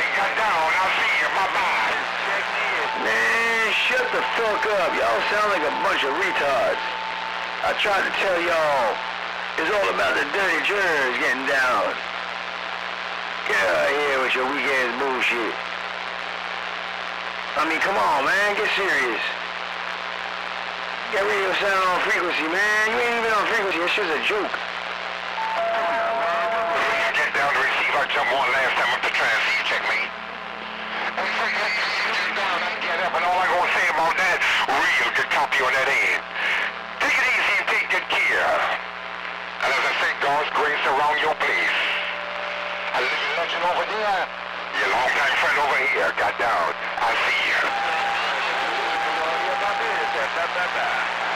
got down. I'll see you. Bye-bye. Check me in. Man, shut the fuck up. Y'all sound like a bunch of retards. I tried to tell y'all, it's all about the dirty jurors getting down. Get out of here with your weak-ass bullshit. I mean, come on, man, get serious. Get radio sound on frequency, man. You ain't even on frequency, it's just a joke. Get down to receive. I jumped one last time up to try and see you check me. Get down and get up, and all I'm going to say about that, real good copy on that end. Take it easy and take good care. And as I say, God's grace around your place. A little legend over there. Your longtime friend over here got down. I'll see you. Bye-bye.